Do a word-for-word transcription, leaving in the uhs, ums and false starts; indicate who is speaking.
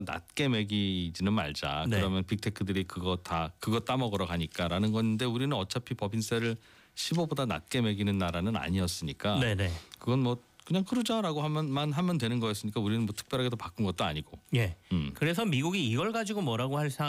Speaker 1: 낮게 매기지는 말자.
Speaker 2: 네.
Speaker 1: 그러면 빅테크들이 그거 다 그거 따먹으러 가니까라는 건데 우리는 어차피 법인세를 십오보다 낮게 매기는 나라는 아니었으니까
Speaker 2: 네네.
Speaker 1: 그건 뭐 그냥 그러자라고 하면만 하면 되는 거였으니까 우리는 뭐 특별하게 더 바꾼 것도 아니고.
Speaker 2: 예.
Speaker 1: 음.
Speaker 2: 그래서 미국이 이걸 가지고 뭐라고 할 사.